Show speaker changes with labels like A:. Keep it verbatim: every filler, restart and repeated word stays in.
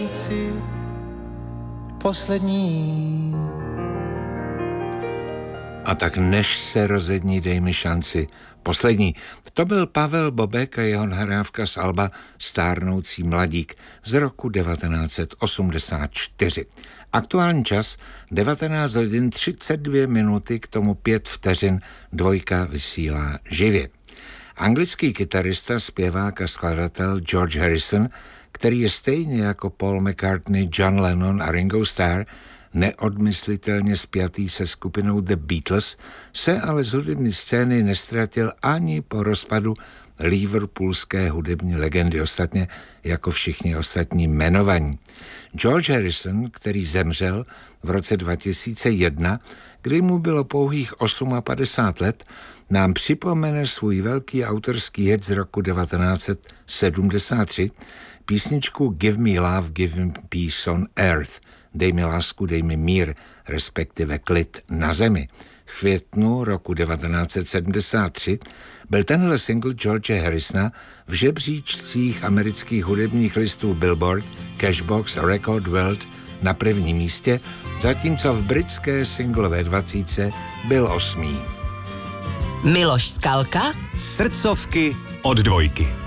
A: Poslední.
B: A tak než se rozední, dej mi šanci. Poslední. To byl Pavel Bobek a jeho nahrávka z alba Stárnoucí mladík z roku devatenáct set osmdesát čtyři. Aktuální čas devatenáct hodin třicet dvě minuty, k tomu pět vteřin, dvojka vysílá živě. Anglický kytarista, zpěvák a skladatel George Harrison, který je stejně jako Paul McCartney, John Lennon a Ringo Starr neodmyslitelně spjatý se skupinou The Beatles, se ale z hudební scény nestratil ani po rozpadu liverpoolské hudební legendy, ostatně jako všichni ostatní jmenovaní. George Harrison, který zemřel v roce dva tisíce jedna, kdy mu bylo pouhých padesát osm let, nám připomene svůj velký autorský hit z roku devatenáct set sedmdesát tři, písničku Give Me Love, Give Me Peace on Earth, dej mi lásku, dej mi mír, respektive klid na zemi. V květnu roku devatenáct set sedmdesát tři byl tenhle single George Harrisona v žebříčcích amerických hudebních listů Billboard, Cashbox a Record World na prvním místě, zatímco v britské singlové dvacítce byl osmý.
C: Miloš Skalka,
D: Srdcovky od dvojky.